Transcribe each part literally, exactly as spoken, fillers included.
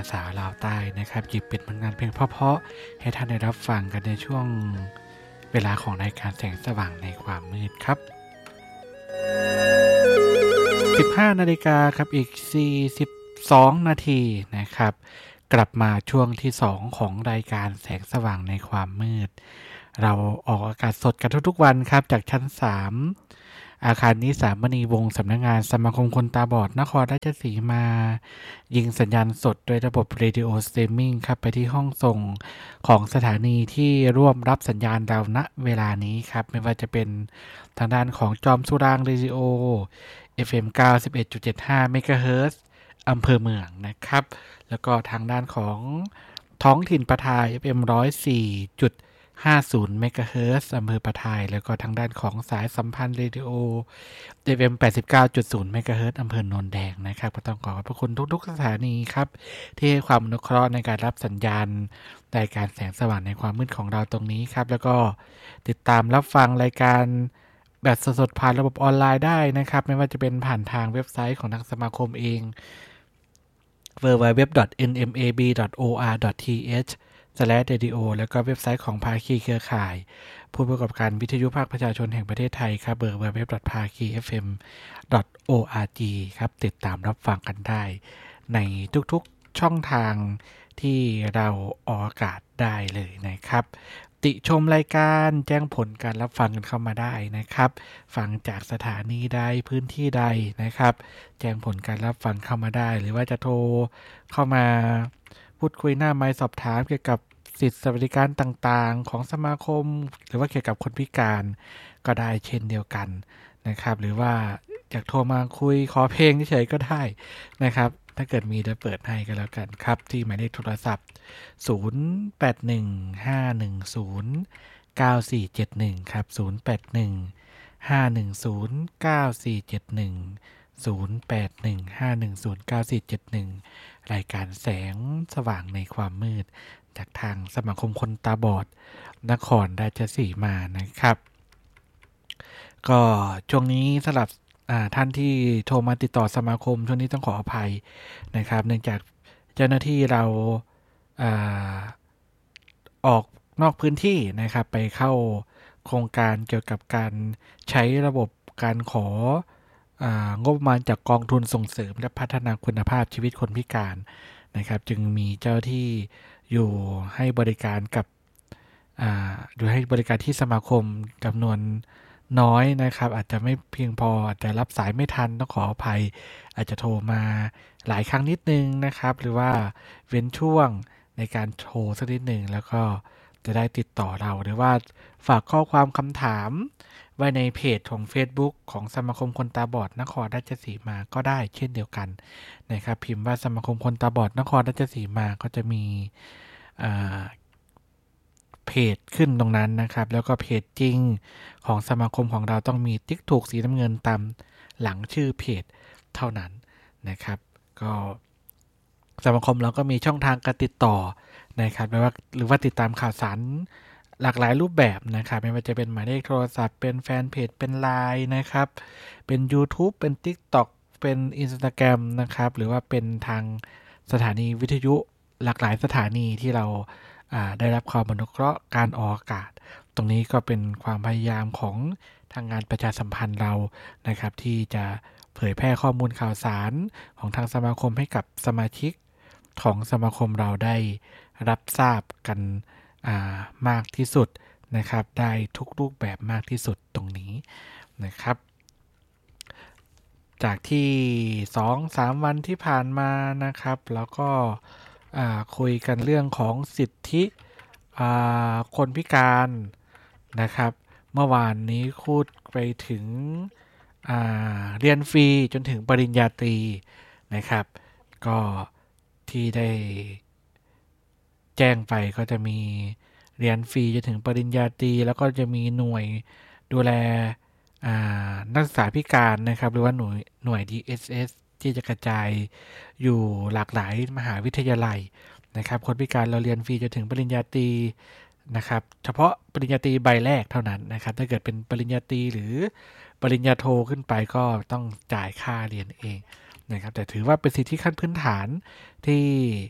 ษาลาวใต้นะครับหยิบเป็นผลงานเพลงเพราะๆให้ท่านได้รับฟังกันในช่วงเวลาของรายการแสงสว่างในความมืดครับสิบห้านาฬิกาครับอีกสี่สิบสองนาทีนะครับกลับมาช่วงที่สองของรายการแสงสว่างในความมืดเราออกอากาศสดกันทุกๆวันครับจากชั้นสามอาคารนี้สามณีวงศ์สำนักงานสมาคมคนตาบอดนครราชสีมายิงสัญญาณสดโดยระบบเรดิโอสตรีมมิ่งครับไปที่ห้องส่งของสถานีที่ร่วมรับสัญญาณเราณเวลานี้ครับไม่ว่าจะเป็นทางด้านของจอมสุรางเรดิโอ เอฟ เอ็ม เก้าสิบเอ็ดจุดเจ็ดห้า เมกะเฮิรตซ์อำเภอเมืองนะครับแล้วก็ทางด้านของท้องถิ่นปะทาย เอฟ เอ็ม หนึ่งร้อยสี่จุดห้าสิบ เมกะเฮิรตซ์อำเภอปะทายแล้วก็ทางด้านของสายสัมพันธ์เรดิโอ เอฟ เอ็ม แปดสิบเก้าจุดศูนย์ เมกะเฮิรตซ์อำเภอโนนแดงนะครับก็ต้องขอขอบพระคุณทุกๆสถานีครับที่ให้ความอนุเคราะห์ในการรับสัญญาณรายการแสงสว่างในความมืดของเราตรงนี้ครับแล้วก็ติดตามรับฟังรายการแบบสดๆผ่านระบบออนไลน์ได้นะครับไม่ว่าจะเป็นผ่านทางเว็บไซต์ของทางสมาคมเอง ดับเบิลยู ดับเบิลยู ดับเบิลยู ดอท เอ็น เอ็ม เอ บี ดอท โอ อาร์ ดอท ที เอช สแลช เรดิโอ แล้วก็เว็บไซต์ของภาคีเครือข่ายผู้ประกอบการวิทยุภาคประชาชนแห่งประเทศไทยครับ ดับเบิลยู ดับเบิลยู ดับเบิลยู ดอท ภาคี เอฟ เอ็ม ดอท โอ อาร์ จี ครับติดตามรับฟังกันได้ในทุกๆช่องทางที่เราออกอากาศได้เลยนะครับติชมรายการแจ้งผลการรับฟังกันเข้ามาได้นะครับฟังจากสถานีใดพื้นที่ใดนะครับแจ้งผลการรับฟังเข้ามาได้หรือว่าจะโทรเข้ามาพูดคุยหน้าไมค์สอบถามเกี่ยวกับสิทธิสวัสดิการต่างๆของสมาคมหรือว่าเกี่ยวกับคนพิการก็ได้เช่นเดียวกันนะครับหรือว่าอยากโทรมาคุยขอเพลงเฉยๆก็ได้นะครับถ้าเกิดมีจะเปิดให้ก็แล้วกันครับที่หมายเลขโทรศัพท์ศูนย์ แปด หนึ่ง ห้า หนึ่ง ศูนย์ เก้า สี่ เจ็ด หนึ่งครับศูนย์ แปด หนึ่ง ห้า หนึ่ง ศูนย์ เก้า สี่ เจ็ด หนึ่ง ศูนย์ แปด หนึ่ง ห้า หนึ่ง ศูนย์ เก้า สี่ เจ็ด หนึ่งรายการแสงสว่างในความมืดจากทางสมาคมคนตาบอดนครราชสีมานะครับก็ช่วงนี้สำหรับท่านที่โทรมาติดต่อสมาคมช่วงนี้ต้องขออภัยนะครับเนื่องจากเจ้าหน้าที่เราอาออกนอกพื้นที่นะครับไปเข้าโครงการเกี่ยวกับการใช้ระบบการของบประมาณจากกองทุนส่งเสริมและพัฒนาคุณภาพชีวิตคนพิการนะครับจึงมีเจ้าที่อยู่ให้บริการกับอ่าอยู่ให้บริการที่สมาคมจำนวนน้อยนะครับอาจจะไม่เพียงพออาจจะรับสายไม่ทันต้องขออภัยอาจจะโทรมาหลายครั้งนิดนึงนะครับหรือว่าเว้นช่วงในการโทรสักนิดหนึ่งแล้วก็จะได้ติดต่อเราหรือว่าฝากข้อความคำถามไว้ในเพจของ Facebook ของสมาคมคนตาบอดนครราชสีมาก็ได้เช่นเดียวกันนะครับพิมพ์ว่าสมาคมคนตาบอดนครราชสีมาก็จะมีเพจขึ้นตรงนั้นนะครับแล้วก็เพจจริงของสมาคมของเราต้องมีติ๊กถูกสีน้ำเงินตามหลังชื่อเพจเท่านั้นนะครับก็สมาคมเราก็มีช่องทางการติดต่อนะครับไม่ว่าหรือว่าติดตามข่าวสารหลากหลายรูปแบบนะครับไม่ว่าจะเป็นหมายเลขโทรศัพท์เป็นแฟนเพจเป็น ไลน์ นะครับเป็น YouTube เป็น TikTok เป็น Instagram นะครับหรือว่าเป็นทางสถานีวิทยุหลากหลายสถานีที่เราได้รับความอนุเคราะห์การออกอากาศตรงนี้ก็เป็นความพยายามของทางงานประชาสัมพันธ์เรานะครับที่จะเผยแพร่ข้อมูลข่าวสารของทางสมาคมให้กับสมาชิกของสมาคมเราได้รับทราบกันมากที่สุดนะครับได้ทุกรูปแบบมากที่สุดตรงนี้นะครับจากที่ สองถึงสาม วันที่ผ่านมานะครับแล้วก็คุยกันเรื่องของสิทธิคนพิการนะครับเมื่อวานนี้พูดไปถึงเรียนฟรีจนถึงปริญญาตรีนะครับก็ที่ได้แจ้งไปก็จะมีเรียนฟรีจนถึงปริญญาตรีแล้วก็จะมีหน่วยดูแลนักศึกษาพิการนะครับหรือว่าหน่วยหน่วย ดี เอส เอส ที่จะกระจายอยู่หลากหลายมหาวิทยาลัยนะครับคนพิการเราเรียนฟรีจนถึงปริญญาตรีนะครับเฉพาะปริญญาตรีใบแรกเท่านั้นนะครับถ้าเกิดเป็นปริญญาตรีหรือปริญญาโทขึ้นไปก็ต้องจ่ายค่าเรียนเองนะครับแต่ถือว่าเป็นสิทธิขั้นพื้นฐานที่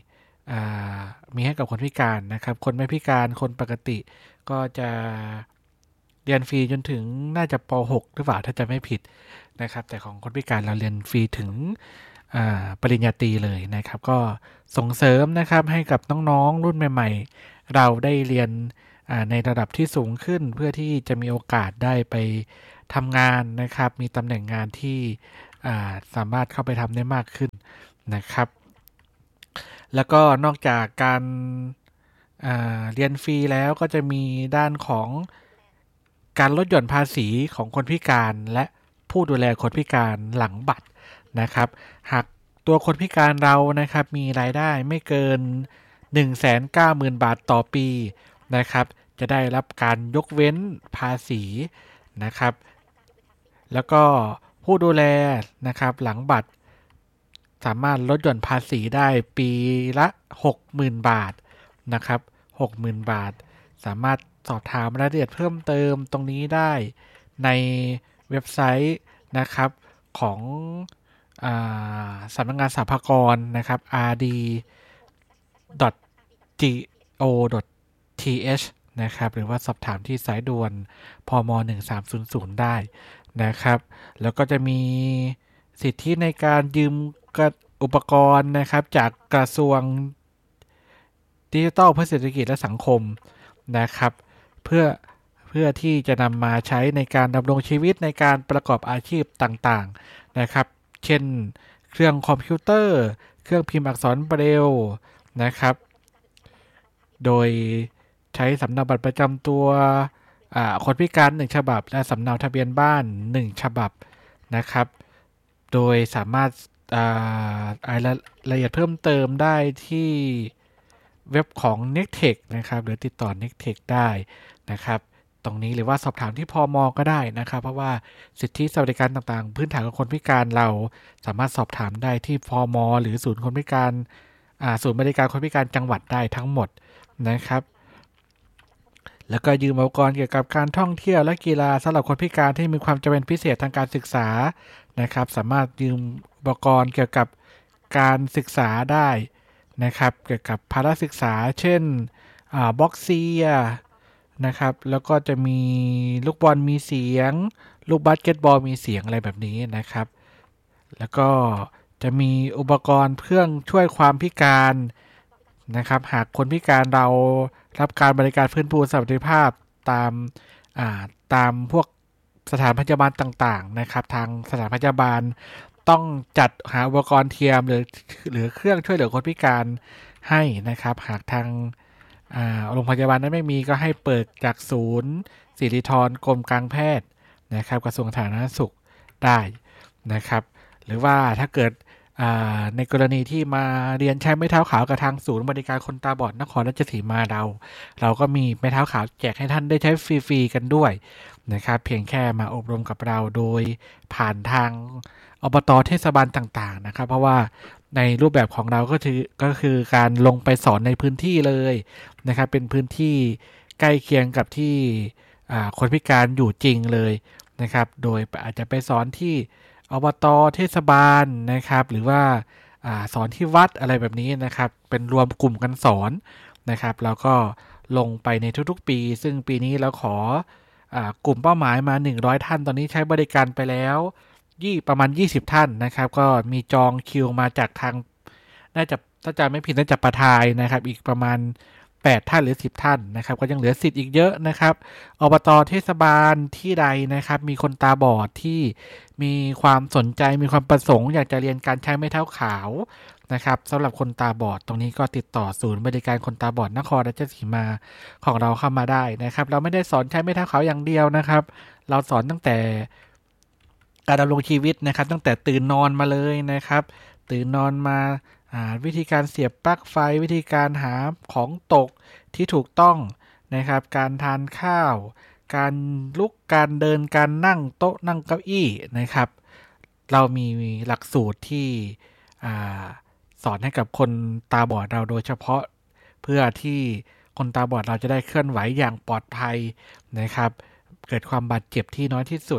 มีให้กับคนพิการนะครับคนไม่พิการคนปกติก็จะเรียนฟรีจนถึงน่าจะป หก หรือเปล่าถ้าจะไม่ผิดนะครับแต่ของคนพิการเราเรียนฟรีถึงปริญญาตรีเลยนะครับก็ส่งเสริมนะครับให้กับน้องๆรุ่นใหม่ๆเราได้เรียนในระดับที่สูงขึ้นเพื่อที่จะมีโอกาสได้ไปทำงานนะครับมีตำแหน่งงานที่สามารถเข้าไปทำได้มากขึ้นนะครับแล้วก็นอกจากการเรียนฟรีแล้วก็จะมีด้านของการลดหย่อนภาษีของคนพิการและผู้ดูแลคนพิการหลังบัตรนะครับหากตัวคนพิการเรานะครับมีรายได้ไม่เกิน หนึ่งแสนเก้าหมื่น บาทต่อปีนะครับจะได้รับการยกเว้นภาษีนะครับแล้วก็ผู้ดูแลนะครับหลังบัตรสามารถลดหย่อนภาษีได้ปีละ หกหมื่น บาทนะครับ หกหมื่น บาทสามารถสอบถามรายละเอียดเพิ่มเติมตรงนี้ได้ในเว็บไซต์นะครับของอ่าสำนักงานสรรพากรนะครับ อาร์ ดี ดอท จี โอ ดอท ที เอช นะครับหรือว่าสอบถามที่สายด่วนพมหนึ่งสามศูนย์ศูนย์ได้นะครับแล้วก็จะมีสิทธิในการยืมอุปกรณ์นะครับจากกระทรวงดิจิทัลเพื่อเศรษฐกิจและสังคมนะครับเพื่อเพื่อที่จะนำมาใช้ในการดำรงชีวิตในการประกอบอาชีพต่างๆนะครับเช่นเครื่องคอมพิวเตอร์เครื่องพิมพ์อักษรเบรลล์นะครับโดยใช้สำเนาบัตรประจำตัวคนพิการหนึ่งฉบับและสำเนาทะเบียนบ้านหนึ่งฉบับนะครับโดยสามารถรายละเอียดเพิ่มเติมได้ที่เว็บของ เน็กเทค นะครับหรือติดต่อ เน็กเทค ได้นะครับตรงนี้หรือว่าสอบถามที่พม.ก็ได้นะครับเพราะว่าสิทธิสวัสดิการต่างๆพื้นฐานของคนพิการเราสามารถสอบถามได้ที่พม.หรือศูนย์คนพิการศูนย์บริการคนพิการจังหวัดได้ทั้งหมดนะครับแล้วก็ยืมอุปกรณ์เกี่ยวกับการท่องเที่ยวและกีฬาสำหรับคนพิการที่มีความจำเป็นพิเศษทางการศึกษานะครับสามารถยืมอุปกรณ์เกี่ยวกับการศึกษาได้นะครับเกี่ยวกับภาระศึกษาเช่นบ็อกเซียนะครับแล้วก็จะมีลูกบอลมีเสียงลูกบาสเกตบอลมีเสียงอะไรแบบนี้นะครับแล้วก็จะมีอุปกรณ์เครื่องช่วยความพิการนะครับหากคนพิการเรารับการบริการฟื้นฟูสวัสดิภาพตามตามพวกสถานพยาบาลต่างๆนะครับทางสถานพยาบาลต้องจัดหาอุปกรณ์เทียมหรือหรือเครื่องช่วยเหลือคนพิการให้นะครับหากทางโรงพยาบาลนั้นไม่มีก็ให้เปิดจากศูนย์สิริธรกรมการแพทย์นะครับกระทรวงสาธารณสุขได้นะครับหรือว่าถ้าเกิดในกรณีที่มาเรียนใช้ไม้เท้าขาวกับทางศูนย์บริการคนตาบอดนครราชสีมาเราเราก็มีไม้เท้าขาวแจกให้ท่านได้ใช้ฟรีๆกันด้วยนะครับเพียงแค่มาอบรมกับเราโดยผ่านทางอบต.เทศบาลต่างๆนะครับเพราะว่าในรูปแบบของเราก็คือก็คือการลงไปสอนในพื้นที่เลยนะครับเป็นพื้นที่ใกล้เคียงกับที่คนพิการอยู่จริงเลยนะครับโดยอาจจะไปสอนที่อบต.เทศบาลนะครับหรือว่าสอนที่วัดอะไรแบบนี้นะครับเป็นรวมกลุ่มกันสอนนะครับแล้วก็ลงไปในทุกๆปีซึ่งปีนี้เราขอกลุ่มเป้าหมายมาหนึ่งร้อยท่านตอนนี้ใช้บริการไปแล้วยี่ประมาณยี่สิบท่านนะครับก็มีจองคิวมาจากทางน่าจะถ้าจำไม่ผิดน่าจะประทายนะครับอีกประมาณแปดท่านหรือสิบท่านนะครับก็ยังเหลือสิทธิ์อีกเยอะนะครับอบต.เทศบาลที่ใดนะครับมีคนตาบอดที่มีความสนใจมีความประสงค์อยากจะเรียนการใช้ไม้เท้าขาวนะครับสำหรับคนตาบอดตรงนี้ก็ติดต่อศูนย์บริการคนตาบอดนครราชสีมาของเราเข้ามาได้นะครับเราไม่ได้สอนใช้ไม้เท้าขาวอย่างเดียวนะครับเราสอนตั้งแต่การดำรงชีวิตนะครับตั้งแต่ตื่นนอนมาเลยนะครับตื่นนอนมาวิธีการเสียบปลั๊กไฟวิธีการหาของตกที่ถูกต้องนะครับการทานข้าวการลุกการเดินการนั่งโต๊ะนั่งเก้าอี้นะครับเรามีหลักสูตรที่สอนให้กับคนตาบอดเราโดยเฉพาะเพื่อที่คนตาบอดเราจะได้เคลื่อนไหวอย่างปลอดภัยนะครับเกิดความบาดเจ็บที่น้อยที่สุด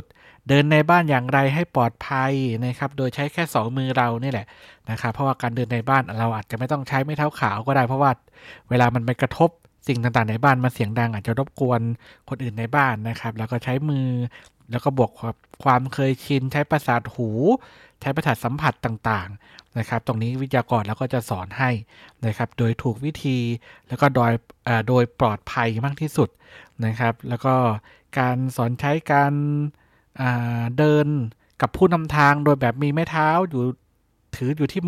เดินในบ้านอย่างไรให้ปลอดภัยนะครับโดยใช้แค่สองมือเรานี่แหละนะครับเพราะว่าการเดินในบ้านเราอาจจะไม่ต้องใช้ไม้เท้าขาวก็ได้เพราะว่าเวลามันไปกระทบสิ่งต่างๆในบ้านมันเสียงดังอาจจะรบกวนคนอื่นในบ้านนะครับแล้วก็ใช้มือแล้วก็บวกความเคยชินใช้ประสาทหูใช้ประสาทสัมผัสต่างๆนะครับตรงนี้วิทยากรเราก็จะสอนให้นะครับโดยถูกวิธีแล้วก็โดยโดยปลอดภัยมากที่สุดนะครับแล้วก็การสอนใช้การเดินกับผู้นำทางโดยแบบมีไม้เท้าอยู่ถืออยู่ที่